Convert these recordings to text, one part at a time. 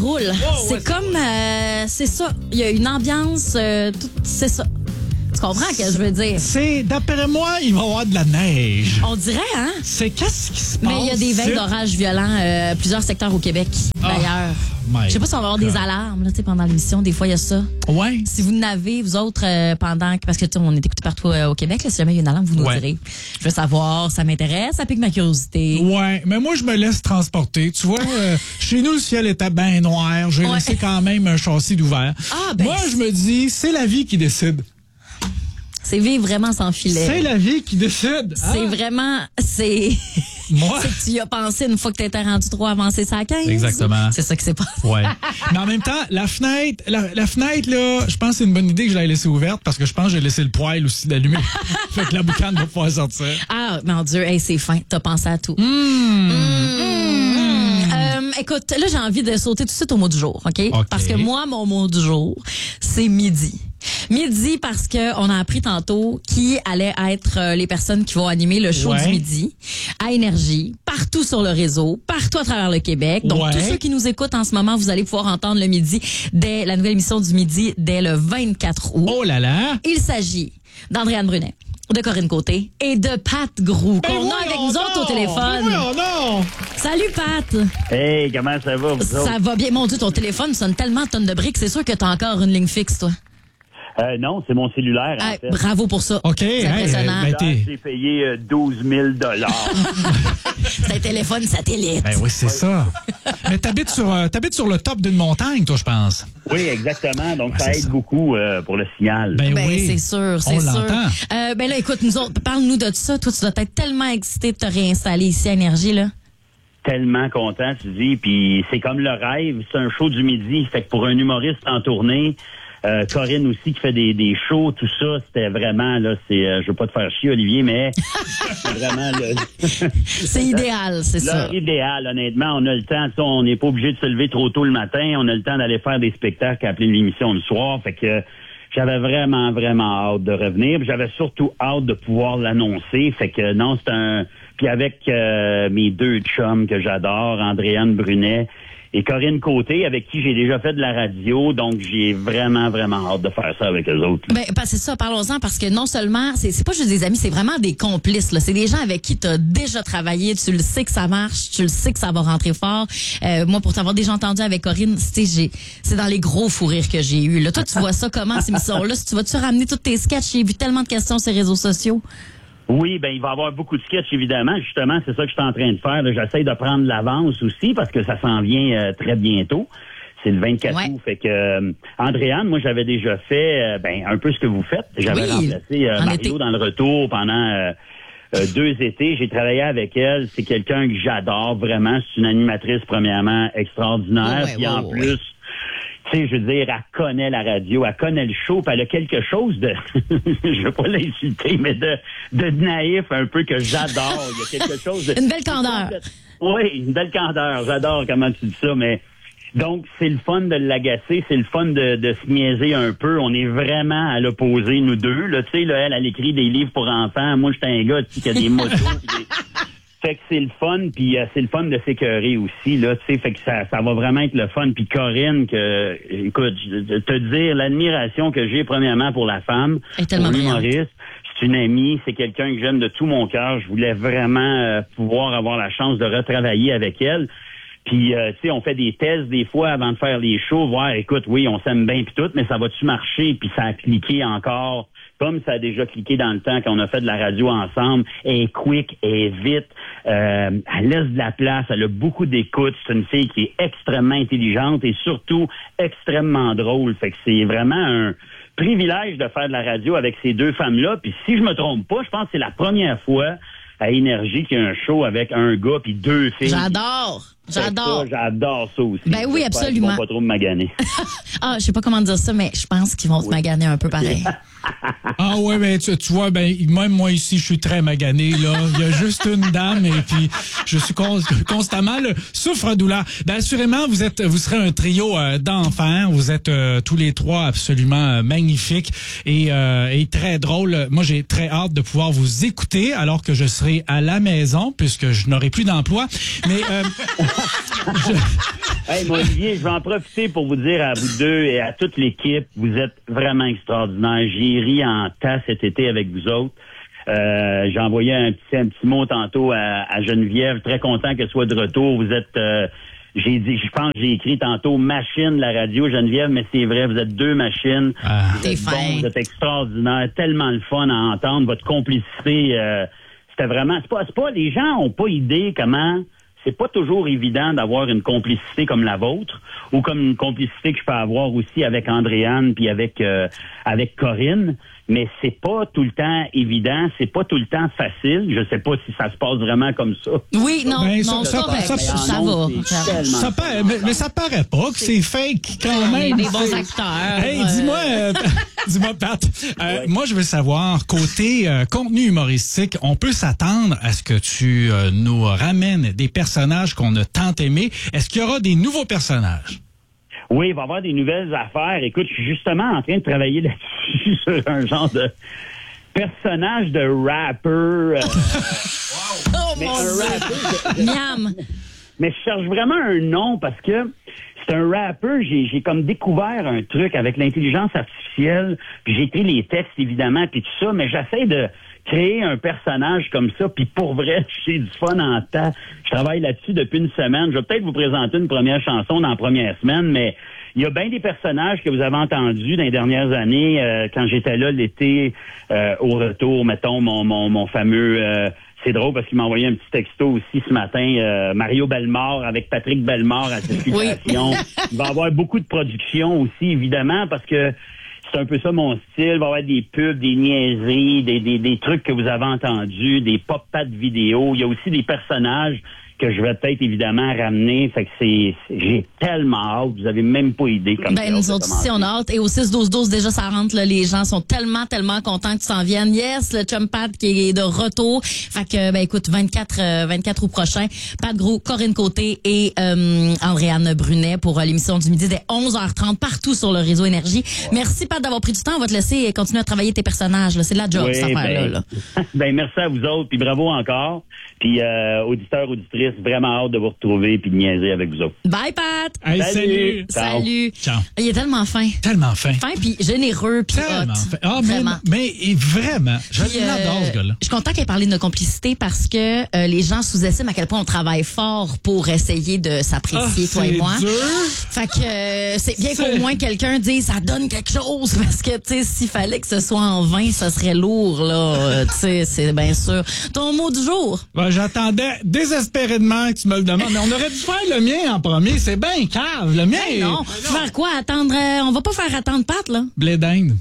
roule. C'est comme, c'est ça. Il y a une ambiance, c'est ça. Tu comprends ce que je veux dire? C'est, d'après moi, il va y avoir de la neige. On dirait, hein? C'est qu'est-ce qui se passe? Mais il y a des veilles d'orage violents, plusieurs secteurs au Québec, d'ailleurs. My Je sais pas si on va avoir des alarmes là, pendant l'émission. Des fois, il y a ça. Ouais. Si vous n'avez, vous autres, pendant... Parce que on est écouté partout au Québec. Là, si jamais il y a une alarme, vous nous direz. Je veux savoir, ça m'intéresse, ça pique ma curiosité. Ouais, mais moi, je me laisse transporter. Tu vois, chez nous, le ciel était bien noir. J'ai laissé quand même un châssis d'ouvert. Moi, je me dis, c'est la vie qui décide. C'est vivre vraiment sans filet. C'est la vie qui décide. C'est vraiment... Moi? C'est que tu y as pensé une fois que tu étais rendu trop avancé sur la 15. Exactement. C'est ça qui s'est passé. Ouais. Mais en même temps, la fenêtre, là, je pense que c'est une bonne idée que je l'ai laissée ouverte parce que je pense que j'ai laissé le poêle aussi d'allumer. Fait que la boucane va pouvoir sortir. Ah, mon Dieu, hey, c'est fin. T'as pensé à tout. Écoute, là, j'ai envie de sauter tout de suite au mot du jour, OK? Parce que moi, mon mot du jour, c'est midi. Midi parce que on a appris tantôt qui allait être les personnes qui vont animer le show du midi à Énergie, partout sur le réseau, partout à travers le Québec. Donc, tous ceux qui nous écoutent en ce moment, vous allez pouvoir entendre le midi dès la nouvelle émission du midi dès le 24 août. Oh là là! Il s'agit d'Andréane Brunet, de Corinne Côté et de Pat Groux qu'on a avec nous autres au téléphone. Salut Pat! Hey, comment ça va vous autres? Ça va bien. Mon Dieu, ton téléphone sonne tellement tonne de briques, c'est sûr que t'as encore une ligne fixe, toi. Non, c'est mon cellulaire, en fait. Bravo pour ça. OK. C'est impressionnant. J'ai payé 12 000 $. C'est un téléphone satellite. Ben oui, c'est ça. Mais t'habites sur le top d'une montagne, toi, je pense. Oui, exactement. Donc, ça aide beaucoup pour le signal. Ben oui. C'est sûr, c'est sûr. L'entend. Ben là, écoute, parle-nous de ça. Toi, tu dois être tellement excité de te réinstaller ici à Énergie, là. Tellement content, tu dis. Puis, c'est comme le rêve. C'est un show du midi. Fait que pour un humoriste en tournée... Corinne aussi qui fait des shows, tout ça, c'était vraiment là, je veux pas te faire chier Olivier, mais c'est vraiment c'est idéal, c'est ça. Idéal, honnêtement, on a le temps, on n'est pas obligé de se lever trop tôt le matin, on a le temps d'aller faire des spectacles, appeler l'émission le soir, fait que j'avais vraiment hâte de revenir, puis j'avais surtout hâte de pouvoir l'annoncer, fait que non, c'est un puis avec mes deux chums que j'adore, Andréane Brunet et Corinne Côté, avec qui j'ai déjà fait de la radio, donc j'ai vraiment hâte de faire ça avec eux autres. Ben, c'est ça, parlons-en, parce que non seulement, c'est pas juste des amis, c'est vraiment des complices, là. C'est des gens avec qui tu as déjà travaillé, tu le sais que ça marche, tu le sais que ça va rentrer fort. Moi, pour t'avoir déjà entendu avec Corinne, c'est dans les gros fous rires que j'ai eu. Là, toi, tu vois ça comment, ces émissions-là? Tu vas-tu ramener tous tes sketchs? J'ai vu tellement de questions sur les réseaux sociaux. Oui, ben il va y avoir beaucoup de sketchs, évidemment. Justement, c'est ça que je suis en train de faire. J'essaie de prendre l'avance aussi parce que ça s'en vient très bientôt. C'est le 24 août. Fait que Andréane, moi, j'avais déjà fait un peu ce que vous faites. J'avais remplacé Mario dans le retour pendant 2 étés. J'ai travaillé avec elle. C'est quelqu'un que j'adore vraiment. C'est une animatrice, premièrement, extraordinaire. Puis en plus... Tu sais, je veux dire, elle connaît la radio, elle connaît le show, puis elle a quelque chose de, je veux pas l'insulter, mais de naïf un peu que j'adore. Il y a quelque chose de... Une belle candeur. Oui, une belle candeur. J'adore comment tu dis ça, mais... Donc, c'est le fun de l'agacer, c'est le fun de se niaiser un peu. On est vraiment à l'opposé, nous deux. Là, tu sais, là, elle écrit des livres pour enfants. Moi, j'étais un gars qui a des motos. Fait que c'est le fun, puis c'est le fun de s'écœurer aussi, là, tu sais, fait que ça va vraiment être le fun. Puis Corinne, écoute, te dire l'admiration que j'ai premièrement pour la femme, pour l'humoriste, c'est une amie, c'est quelqu'un que j'aime de tout mon cœur. Je voulais vraiment pouvoir avoir la chance de retravailler avec elle. Puis, tu sais, on fait des tests des fois avant de faire les shows, voir, écoute, oui, on s'aime bien puis tout, mais ça va-tu marcher? Puis ça a cliqué encore, comme ça a déjà cliqué dans le temps quand on a fait de la radio ensemble. Elle est quick, elle est vite, elle laisse de la place, elle a beaucoup d'écoute. C'est une fille qui est extrêmement intelligente et surtout extrêmement drôle. Fait que c'est vraiment un privilège de faire de la radio avec ces deux femmes-là. Puis si je me trompe pas, je pense que c'est la première fois à Énergie qu'il y a un show avec un gars puis 2 filles. J'adore ça aussi. Ben oui, absolument. Ils vont pas trop me maganer. Je sais pas comment dire ça, mais je pense qu'ils vont se maganer un peu pareil. Ah ouais, ben tu vois, ben même moi ici, je suis très magané, là. Il y a juste une dame et puis je suis constamment le souffre-douleur. Ben assurément, vous serez un trio d'enfants. Vous êtes tous les trois absolument magnifiques et très drôles. Moi, j'ai très hâte de pouvoir vous écouter alors que je serai à la maison puisque je n'aurai plus d'emploi. Mais Hey, moi, Olivier, je vais en profiter pour vous dire à vous deux et à toute l'équipe, vous êtes vraiment extraordinaires. J'ai ri en tas cet été avec vous autres. J'ai envoyé un petit mot tantôt à Geneviève, très content qu'elle soit de retour. Vous êtes, je pense que j'ai écrit tantôt machine la radio, Geneviève, mais c'est vrai, vous êtes deux machines. Vous êtes bons, vous êtes extraordinaires, tellement le fun à entendre. Votre complicité, c'était vraiment, c'est pas, les gens ont pas idée comment. C'est pas toujours évident d'avoir une complicité comme la vôtre ou comme une complicité que je peux avoir aussi avec Andréane puis avec Corinne, mais c'est pas tout le temps évident, c'est pas tout le temps facile. Je sais pas si ça se passe vraiment comme ça. Oui, non, ben, non, ça va. Mais ça paraît pas que c'est fake quand même. Des bons acteurs. Hey, dis-moi, Pat, moi je veux savoir, côté contenu humoristique, on peut s'attendre à ce que tu nous ramènes des personnages qu'on a tant aimés. Est-ce qu'il y aura des nouveaux personnages? Oui, il va y avoir des nouvelles affaires. Écoute, je suis justement en train de travailler là-dessus sur un genre de personnage de rapper. Oh mon Dieu! Miam! Mais je cherche vraiment un nom parce que c'est un rappeur. J'ai comme découvert un truc avec l'intelligence artificielle. Puis j'ai écrit les textes, évidemment, puis tout ça. Mais j'essaie de créer un personnage comme ça. Puis pour vrai, j'ai du fun en temps. Je travaille là-dessus depuis une semaine. Je vais peut-être vous présenter une première chanson dans la première semaine, mais il y a bien des personnages que vous avez entendus dans les dernières années. Quand j'étais là l'été, au retour, mettons, mon fameux... c'est drôle parce qu'il m'a envoyé un petit texto aussi ce matin. Mario Bellemare avec Patrick Bellemare à Circulation. Il va y avoir beaucoup de production aussi, évidemment, parce que c'est un peu ça mon style. Il va y avoir des pubs, des niaiseries, des trucs que vous avez entendus, des pop-pads vidéo. Il y a aussi des personnages que je vais peut-être évidemment ramener. Fait que j'ai tellement hâte. Vous avez même pas idée comme ça. Nous autres ici, on a hâte. Et au 6-12-12, déjà, ça rentre, là. Les gens sont tellement contents que tu s'en viennes. Yes, le chum Pat qui est de retour. Fait que, écoute, 24 août prochain, Pat Gros, Corinne Côté et Andréane Brunet pour l'émission du midi dès 11h30 partout sur le réseau Énergie. Ouais. Merci, Pat, d'avoir pris du temps. On va te laisser continuer à travailler tes personnages, là. C'est de la job, cette affaire-là. Merci à vous autres, puis bravo encore. Puis, auditeurs, auditrices, vraiment hâte de vous retrouver puis de niaiser avec vous autres. Bye, Pat! Hey, salut! Salut! Ciao! Il est tellement fin. Tellement fin. Fin puis généreux puis hot. Fin. Ah, vraiment. Mais vraiment, je l'adore, ce gars-là. Je suis content qu'elle ait parlé de notre complicité parce que les gens sous-estiment à quel point on travaille fort pour essayer de s'apprécier, toi et moi. Dur. Fait que c'est bien qu'au moins quelqu'un dise ça donne quelque chose parce que, tu sais, s'il fallait que ce soit en vain, ça serait lourd, là. Tu sais, c'est bien sûr. Ton mot du jour? Ben, j'attendais désespérément que tu me le demandes, mais on aurait dû faire le mien en premier. C'est bien cave. Le mien. Non. Faire quoi? Attendre? On va pas faire attendre Pat, là. Blé d'Inde.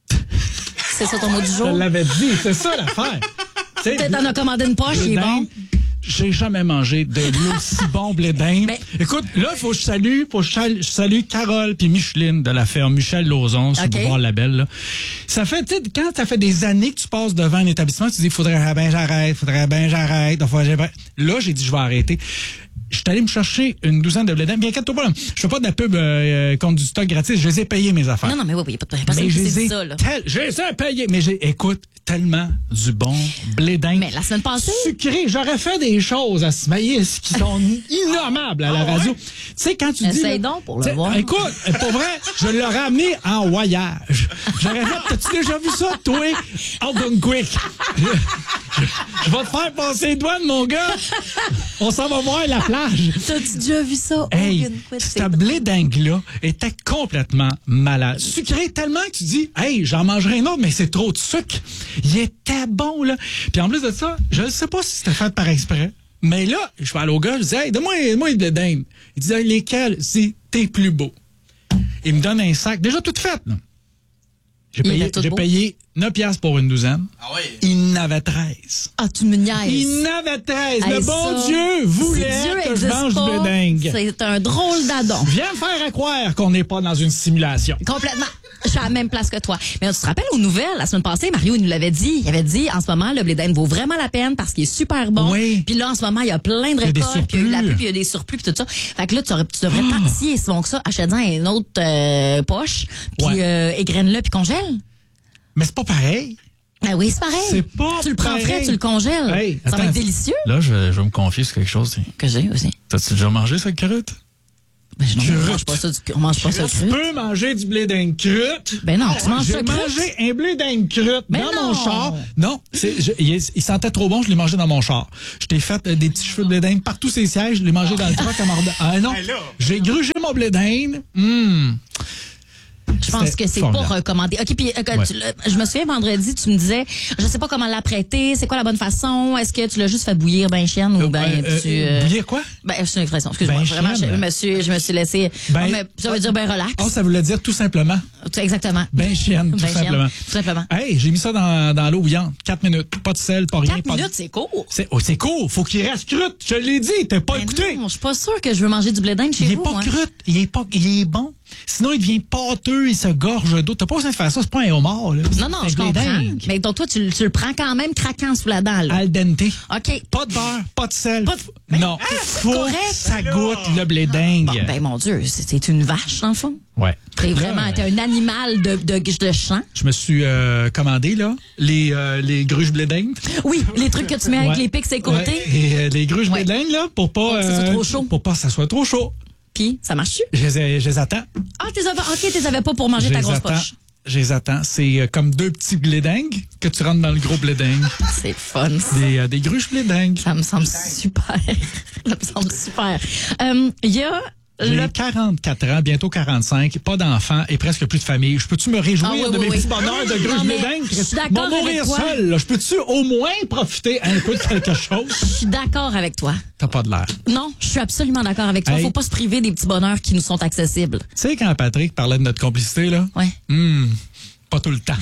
C'est ça ton mot du jour? Je l'avais dit. C'est ça l'affaire. T'en as commandé une poche, il est bon. J'ai jamais mangé de l'aussi bon blé d'Inde. Mais... Écoute, là, il faut que je salue Carole puis Micheline de la ferme Michel Lauzon sur le boulevard Labelle, là. Ça fait, tu sais, quand ça fait des années que tu passes devant un établissement, tu dis, faudrait bien j'arrête. Là, j'ai dit, je vais arrêter. Je suis allé me chercher une douzaine de blé d'Inde. Bien, inquiète-toi pas, je fais pas de la pub contre du stock gratis. Je les ai payés, mes affaires. Non, mais oui, pas de mais je les ai payés. Mais écoute, tellement du bon blé d'Inde. Mais la semaine passée... Sucré. J'aurais fait des choses à ce maïs qui sont innommables à la radio. Tu sais, quand tu dis... Essaye donc pour le voir. Écoute, pour vrai, je l'aurais amené en voyage. J'aurais fait... T'as-tu déjà vu ça, toi? Algonquin. Je vais te faire passer les douanes, mon gars. On s'en va voir la plage. T'as-tu déjà vu ça? Hey, ce blé d'Inde-là était complètement malade. Sucré tellement que tu dis, hey, j'en mangerai un autre, mais c'est trop de sucre. Il était bon, là. Puis en plus de ça, je ne sais pas si c'était fait par exprès, mais là, je vais aller au gars, je dis, hey, donne-moi une blé d'Inde. Il dit, hey, lesquels? C'est tes plus beaux. Il me donne un sac, déjà tout fait, là. J'ai payé 9 piastres pour une douzaine. Ah oui? Il n'avait 13. Ah, tu me niaises. Il n'avait 13. Hey, le bon Dieu voulait que je mange du blé d'Inde. C'est un drôle d'adon. Viens me faire à croire qu'on n'est pas dans une simulation. Complètement. Je suis à la même place que toi. Mais tu te rappelles aux nouvelles, la semaine passée, Mario, il nous l'avait dit. Il avait dit, en ce moment, le blé d'Inde vaut vraiment la peine parce qu'il est super bon. Oui. Puis là, en ce moment, il y a plein de récoltes, puis il y a eu la pluie, puis il y a des surplus, puis tout ça. Fait que là, tu devrais si c'est bon que ça, achète-en une autre poche, puis égrène-le, puis congèle. Mais c'est pas pareil. Ben oui, c'est pareil. C'est pas Tu le prends frais, tu le congèles. Hey, ça va être délicieux. Là, je vais me confier sur quelque chose. Que j'ai aussi. T'as-tu déjà mangé cette carotte? Ben non, on mange pas ça Tu peux manger du blé d'Inde crute. Ben non, tu manges ça J'ai crute. mangé un blé d'Inde crute Mais dans non. mon char. Non, il sentait trop bon, je l'ai mangé dans mon char. Je t'ai fait des petits cheveux de blé d'Inde partout ces sièges, je l'ai mangé dans le truck à Mordant. Ah non, j'ai grugé mon blé d'Inde. Je pense que c'est pas recommandé. OK, puis je me souviens vendredi, tu me disais, je sais pas comment l'apprêter, c'est quoi la bonne façon? Est-ce que tu l'as juste fait bouillir ben chienne ou bouillir quoi? Ben, c'est une expression. Excuse-moi. Ben Vraiment, je me suis laissé. Ben, mais ça veut dire ben relax. Oh, ça voulait dire tout simplement. Exactement. Ben chienne, tout simplement. Tout simplement. Hey, j'ai mis ça dans l'eau bouillante. 4 minutes. Pas de sel, pas rien. 4 minutes, c'est court. C'est court. Faut qu'il reste crute. Je l'ai dit. T'as pas écouté. Non, je suis pas sûre que je veux manger du blé d'Inde chez vous. Il est pas crute. Il est bon. Sinon, il devient pâteux, il se gorge d'eau. T'as pas besoin de faire ça, c'est pas un homard, là. Non, je comprends. Mais donc, toi, tu le prends quand même craquant sous la dent, là. Al dente. OK. Pas de beurre, pas de sel. Non. Faut correct. que ça goûte le blé dingue. Bon, ben, mon Dieu, c'est une vache, dans le fond. Ouais. T'es vraiment, t'es un animal de champ. Je me suis commandé, là, les gruges blé dingue. Oui, les trucs que tu mets avec les pics ses côtés. Ouais. Et les gruges blé dingue, là, pour pas que ça soit trop chaud. Pour pas que ça soit trop chaud. Puis, ça marche-tu? Je les attends. Ah, t'es avais pas pour manger ta grosse poche. Je les attends. C'est comme 2 petits blé dingue que tu rentres dans le gros blé dingue. C'est fun, ça. Des gruges blé dingue. Ça me semble super. Ça me semble super. Il y a... J'ai 44 ans, bientôt 45, pas d'enfants et presque plus de famille. Je peux-tu me réjouir de mes petits bonheurs de gruges blé dingue? Je suis d'accord avec mourir toi. seul, là. Je peux-tu au moins profiter un peu de quelque chose? Je suis d'accord avec toi. T'as pas de l'air. Non, je suis absolument d'accord avec toi. Hey. Faut pas se priver des petits bonheurs qui nous sont accessibles. Tu sais, quand Patrick parlait de notre complicité, là? Ouais. Pas tout le temps.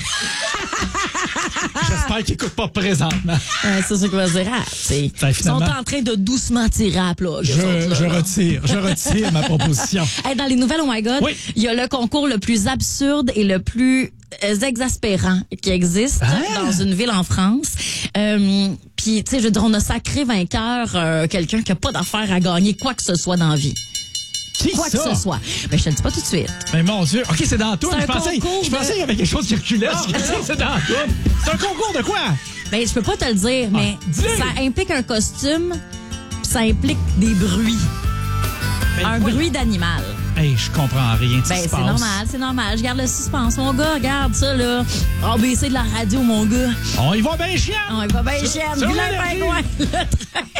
J'espère qu'il écoute pas présentement. C'est ça qu'il va se dire. Ils sont en train de doucement tirer à plat. Je retire ma proposition. Hey, dans les nouvelles, oh my God, il y a le concours le plus absurde et le plus exaspérant qui existe dans une ville en France. Puis, tu sais, je veux dire, on a sacré vainqueur quelqu'un qui a pas d'affaire à gagner quoi que ce soit dans la vie. Quoi que ce soit. Mais je te le dis pas tout de suite. Mais mon Dieu. OK, c'est dans tout. Je pensais qu'il y avait quelque chose qui reculait. C'est dans tout. C'est un concours de quoi? Ben, je peux pas te le dire, mais ça implique un costume, puis ça implique des bruits. Un bruit d'animal. Hey, je comprends rien de ce qui se passe. C'est normal. Je garde le suspense. Mon gars, regarde ça, là. ABC de la radio, mon gars. On y va bien chiant. On y va bien chiant. Vilain pingouin. Le train.